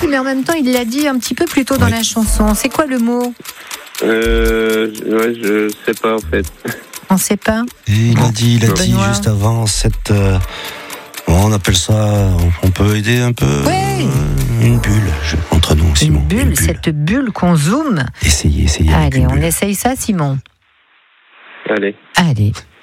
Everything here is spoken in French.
mais en même temps, il l'a dit un petit peu plus tôt dans la chanson. C'est quoi le mot ? Je sais pas en fait. On sait pas. Et il a dit Benoît. juste avant cette. On appelle ça. On peut aider un peu. Ouais. Une bulle entre nous, Simon. Une bulle, cette bulle qu'on zoome. Essayez. Allez, on essaye ça, Simon. Allez. Allez.